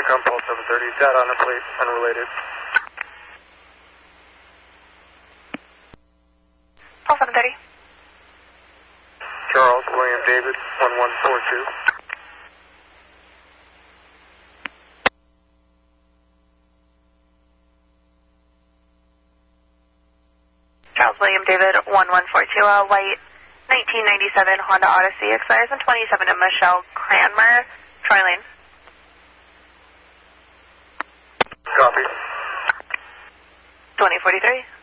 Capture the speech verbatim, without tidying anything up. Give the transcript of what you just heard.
Intercom, Pulse seven thirty, data on the plate, unrelated. Pulse seven thirty. Charles, William, David, one one four two. Charles, William, David, one one four two, uh, white nineteen ninety-seven Honda Odyssey, expires in twenty-seven to Michelle Cranmer, Troy Lane. Copy. twenty forty-three.